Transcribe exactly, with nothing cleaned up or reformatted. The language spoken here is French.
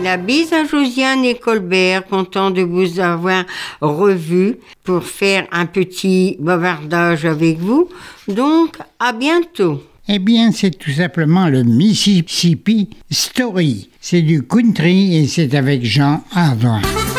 La bise à Josiane et Colbert, content de vous avoir revu pour faire un petit bavardage avec vous. Donc, à bientôt. Eh bien, c'est tout simplement le Mississippi Story. C'est du country et c'est avec Jean Ardouin.